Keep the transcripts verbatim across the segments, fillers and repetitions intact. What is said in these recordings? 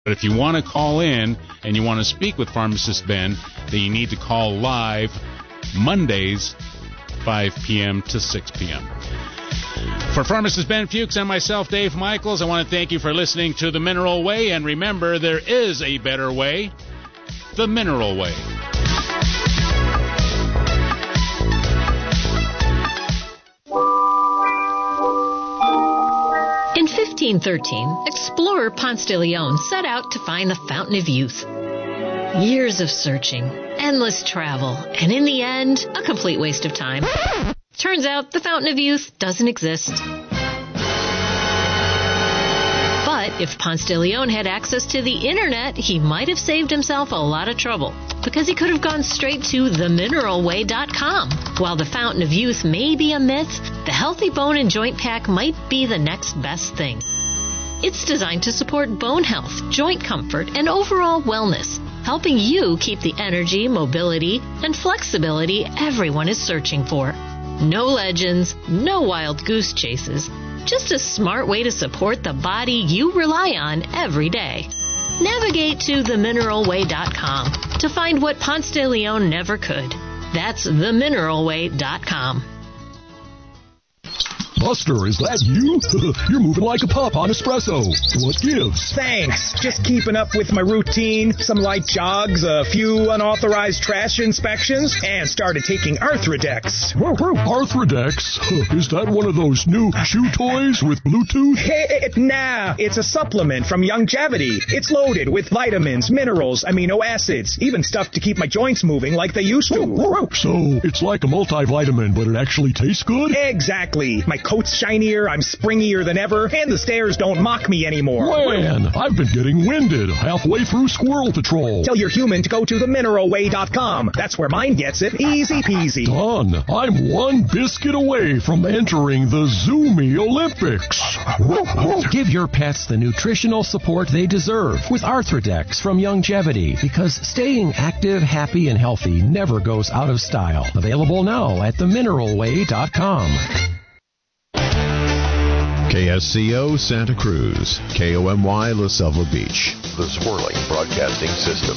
But if you want to call in and you want to speak with Pharmacist Ben, then you need to call live Mondays, five p.m. to six p.m. For Pharmacist Ben Fuchs and myself, Dave Michaels, I want to thank you for listening to The Mineral Way. And remember, there is a better way, The Mineral Way. In fifteen thirteen, explorer Ponce de Leon set out to find the Fountain of Youth. Years of searching, endless travel, and in the end, a complete waste of time. Turns out the Fountain of Youth doesn't exist. But if Ponce de Leon had access to the internet, he might have saved himself a lot of trouble, because he could have gone straight to the mineral way dot com. While the Fountain of Youth may be a myth, the Healthy Bone and Joint Pack might be the next best thing. It's designed to support bone health, joint comfort, and overall wellness, helping you keep the energy, mobility, and flexibility everyone is searching for. No legends, no wild goose chases, just a smart way to support the body you rely on every day. Navigate to the mineral way dot com to find what Ponce de Leon never could. That's the mineral way dot com. Buster, is that you? You're moving like a pup on espresso. What gives? Thanks. Just keeping up with my routine. Some light jogs, a few unauthorized trash inspections, and started taking Arthrodex. Arthrodex? Is that one of those new chew toys with Bluetooth? Hey, nah, it's a supplement from Youngevity. It's loaded with vitamins, minerals, amino acids, even stuff to keep my joints moving like they used to. So, it's like a multivitamin, but it actually tastes good? Exactly. My coat's shinier, I'm springier than ever, and the stairs don't mock me anymore. Man, I've been getting winded halfway through Squirrel Patrol. Tell your human to go to the mineral way dot com. That's where mine gets it. Easy peasy. Done. I'm one biscuit away from entering the Zoomy Olympics. Give your pets the nutritional support they deserve with Arthrodex from Youngevity, because staying active, happy, and healthy never goes out of style. Available now at the mineral way dot com. K S C O Santa Cruz, K O M Y La Selva Beach, the Swirling Broadcasting System.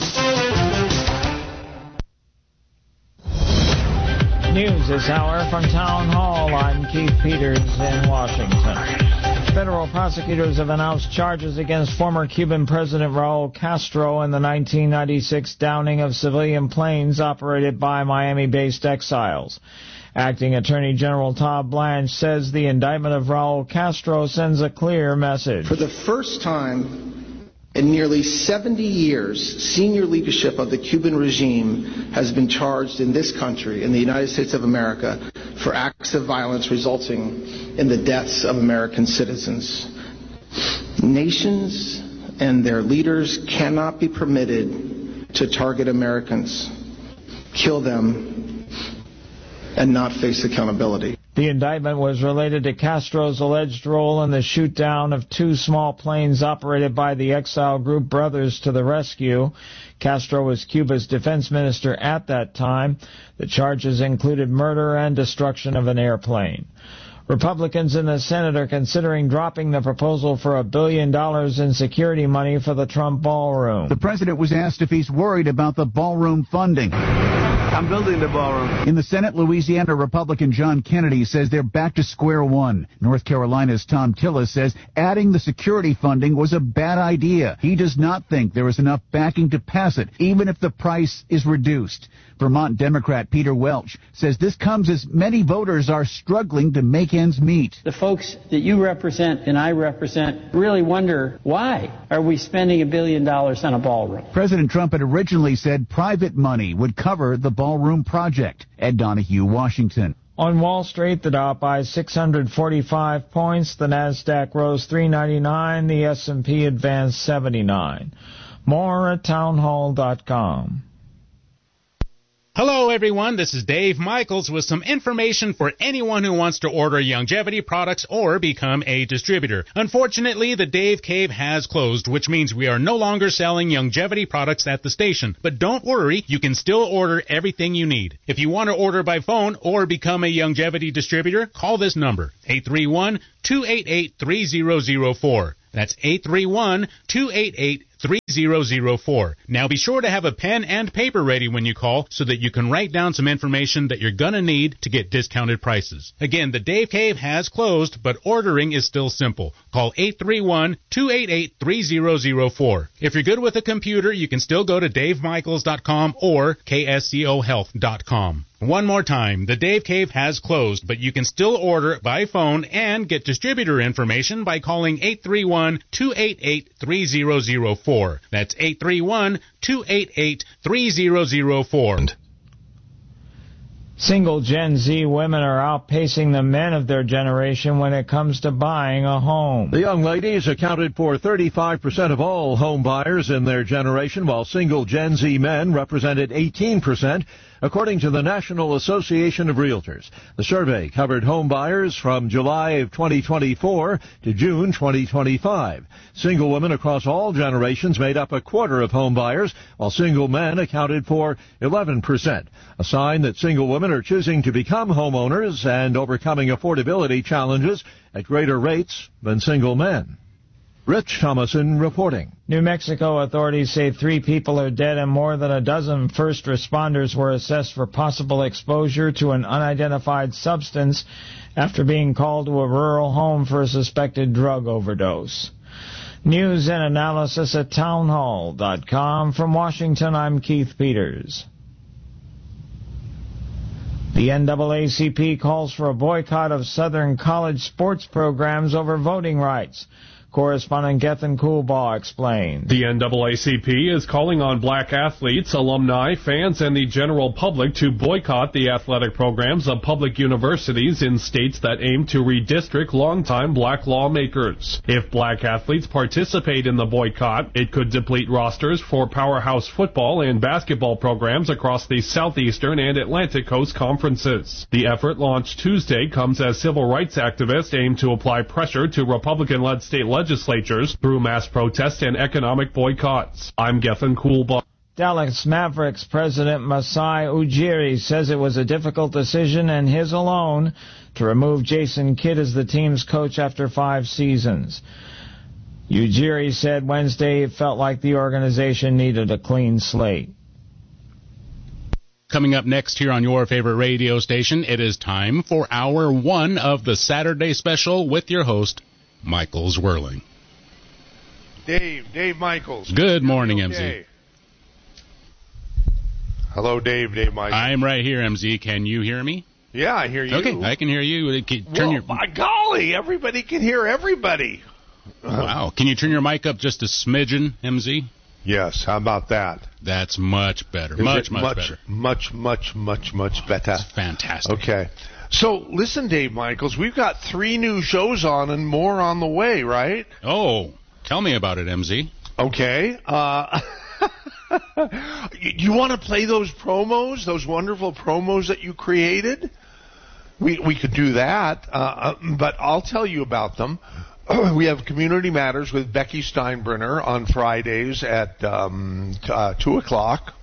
News this hour from Town Hall. I'm Keith Peters in Washington. Federal prosecutors have announced charges against former Cuban President Raul Castro in the nineteen ninety-six downing of civilian planes operated by Miami-based exiles. Acting Attorney General Todd Blanche says the indictment of Raul Castro sends a clear message. For the first time in nearly seventy years, senior leadership of the Cuban regime has been charged in this country, in the United States of America, for acts of violence resulting in the deaths of American citizens. Nations and their leaders cannot be permitted to target Americans, kill them, and not face accountability. The indictment was related to Castro's alleged role in the shoot-down of two small planes operated by the exile group Brothers to the Rescue. Castro was Cuba's defense minister at that time. The charges included murder and destruction of an airplane. Republicans in the Senate are considering dropping the proposal for a billion dollars in security money for the Trump ballroom. The president was asked if he's worried about the ballroom funding. I'm building the ballroom. In the Senate, Louisiana Republican John Kennedy says they're back to square one. North Carolina's Tom Tillis says adding the security funding was a bad idea. He does not think there is enough backing to pass it, even if the price is reduced. Vermont Democrat Peter Welch says this comes as many voters are struggling to make ends meet. The folks that you represent and I represent really wonder, why are we spending a billion dollars on a ballroom? President Trump had originally said private money would cover the ballroom project. Ed Donahue, Washington. On Wall Street, the Dow by six hundred forty-five points, the Nasdaq rose three ninety-nine, the S and P advanced seventy-nine. More at townhall dot com. Hello, everyone. This is Dave Michaels with some information for anyone who wants to order Youngevity products or become a distributor. Unfortunately, the Dave Cave has closed, which means we are no longer selling Youngevity products at the station. But don't worry, you can still order everything you need. If you want to order by phone or become a Youngevity distributor, call this number, eight three one, two eight eight, three zero zero four. That's eight three one, two eight eight, three zero zero four. Now be sure to have a pen and paper ready when you call so that you can write down some information that you're going to need to get discounted prices. Again, the Dave Cave has closed, but ordering is still simple. Call eight three one, two eight eight, three zero zero four. If you're good with a computer, you can still go to dave michaels dot com or k s c o health dot com. One more time, the Dave Cave has closed, but you can still order by phone and get distributor information by calling eight three one, two eight eight, three zero zero four. That's eight three one, two eight eight, three zero zero four. Single Gen Z women are outpacing the men of their generation when it comes to buying a home. The young ladies accounted for thirty-five percent of all home buyers in their generation, while single Gen Z men represented eighteen percent, according to the National Association of Realtors. The survey covered home buyers from July of twenty twenty-four to June twenty twenty-five. Single women across all generations made up a quarter of home buyers, while single men accounted for eleven percent. A sign that single women are choosing to become homeowners and overcoming affordability challenges at greater rates than single men. Rich Thomason reporting. New Mexico authorities say three people are dead and more than a dozen first responders were assessed for possible exposure to an unidentified substance after being called to a rural home for a suspected drug overdose. News and analysis at townhall dot com. From Washington, I'm Keith Peters. The N double A C P calls for a boycott of Southern college sports programs over voting rights. Correspondent Gethin Coolbaugh explained. The N double A C P is calling on black athletes, alumni, fans, and the general public to boycott the athletic programs of public universities in states that aim to redistrict longtime black lawmakers. If black athletes participate in the boycott, it could deplete rosters for powerhouse football and basketball programs across the Southeastern and Atlantic Coast conferences. The effort, launched Tuesday, comes as civil rights activists aim to apply pressure to Republican-led state legislatures legislatures through mass protests and economic boycotts. I'm Gethin Coolbaugh. Dallas Mavericks president Masai Ujiri says it was a difficult decision and his alone to remove Jason Kidd as the team's coach after five seasons. Ujiri said Wednesday it felt like the organization needed a clean slate. Coming up next here on your favorite radio station, it is time for hour one of the Saturday special with your host, Michael Zwirling. Dave, Dave Michaels. Good morning, okay? M Z. Hello, Dave, Dave Michaels. I'm right here, M Z. Can you hear me? Yeah, I hear you. Okay, I can hear you. Can, turn well, your... by golly, everybody can hear everybody. Wow. Can you turn your mic up just a smidgen, M Z? Yes, how about that? That's much better. Is much, much, much better. Much, much, much, much better. That's fantastic. Okay. So, listen, Dave Michaels, we've got three new shows on and more on the way, right? Oh, tell me about it, M Z. Okay. Uh, you, you want to play those promos, those wonderful promos that you created? We we could do that, uh, but I'll tell you about them. We have Community Matters with Becky Steinbrenner on Fridays at um, t- uh, two o'clock.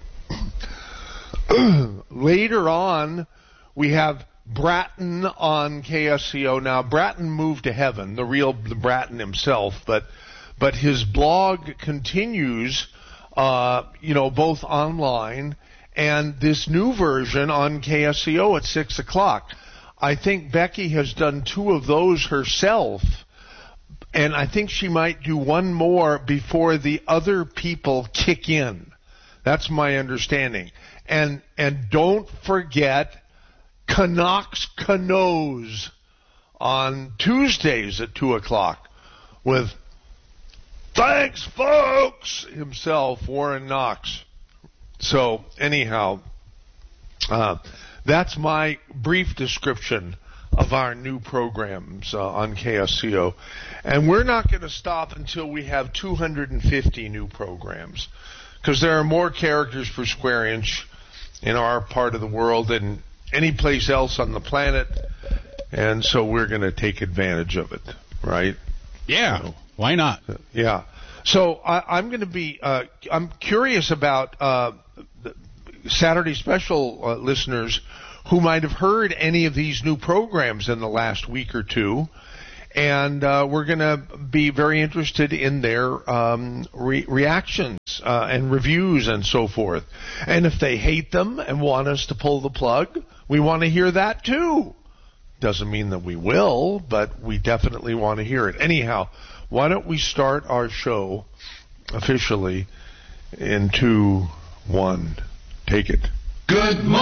Later on, we have Bratton on K S C O. Now, Bratton moved to heaven, the real the Bratton himself, but but his blog continues, uh, you know, both online and this new version on K S C O at six o'clock. I think Becky has done two of those herself, and I think she might do one more before the other people kick in. That's my understanding. And and don't forget Canucks Canoes on Tuesdays at two o'clock with, thanks, folks, himself, Warren Knox. So, anyhow, uh, that's my brief description of our new programs uh, on K S C O. And we're not going to stop until we have two hundred fifty new programs, because there are more characters per square inch in our part of the world than any place else on the planet, and so we're going to take advantage of it, right? Yeah, so, why not? Uh, yeah. So I, I'm going to be, uh, I'm curious about uh, the Saturday Special uh, listeners who might have heard any of these new programs in the last week or two, And uh, we're going to be very interested in their um, re- reactions uh, and reviews and so forth. And if they hate them and want us to pull the plug, we want to hear that too. Doesn't mean that we will, but we definitely want to hear it. Anyhow, why don't we start our show officially in two, one. Take it. Good morning.